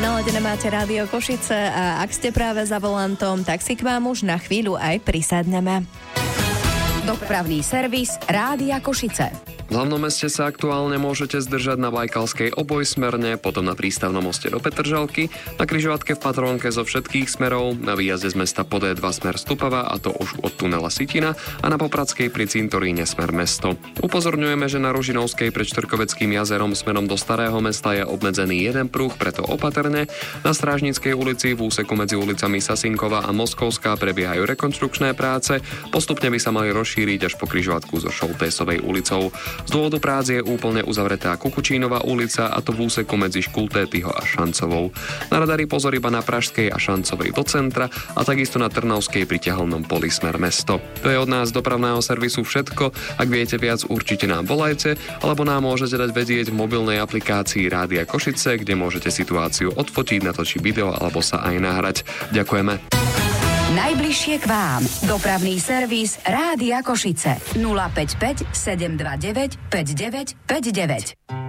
Naladené máte Rádio Košice a ak ste práve za volantom, tak si k vám už na chvíľu aj prisadneme. Dopravný servis Rádia Košice. V hlavnom meste sa aktuálne môžete zdržať na Bajkalskej obojsmerne, potom na prístavnom moste do Petržalky, na križovatke v Patrónke zo všetkých smerov, na výjazde z mesta pod E2 smer Stupava, a to už od tunela Sitina, a na Popradskej pri cintoríne smer mesto. Upozorňujeme, že na Ružinovskej pred Štvrkoveckým jazerom smerom do Starého mesta je obmedzený jeden pruh, preto opatrne. Na Strážnickej ulici v úseku medzi ulicami Sasinkova a Moskovská prebiehajú rekonštrukčné práce, postupne by sa mali rozšíriť až po križovatku so Šoltésovej ulicou. Z dôvodu prác je úplne uzavretá Kukučínova ulica, a to v úseku medzi Škultétyho a Šancovou. Na radari pozor iba na Pražskej a Šancovej do centra a takisto na Trnavskej pri Ťaholnom poli smer mesto. To je od nás dopravného servisu všetko. Ak viete viac, určite nám volajte, alebo nám môžete dať vedieť v mobilnej aplikácii Rádia Košice, kde môžete situáciu odfotiť, natočiť video alebo sa aj nahrať. Ďakujeme. Najbližšie k vám. Dopravný servis Rádia Košice. 055 729 5959.